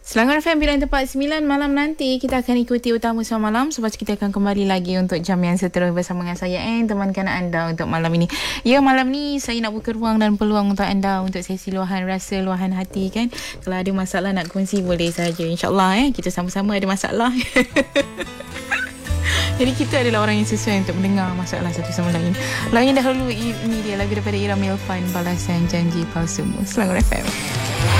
Selangor FM Pilihan Tempat 9 malam nanti kita akan ikuti Utama Semua Malam. Lepas kita akan kembali lagi untuk jam yang seterusnya bersama dengan saya temankan anda untuk malam ini. Ya, malam ni saya nak buka ruang dan peluang untuk anda untuk sesi luahan rasa, luahan hati kan. Kalau ada masalah nak kongsi boleh saja. InsyaAllah kita sama-sama ada masalah. Jadi kita adalah orang yang sesuai untuk mendengar masalah satu sama lain. Lain dahulu ini dia lagu daripada Ira Milfan, Balasan Janji Palsumu. Selangor FM.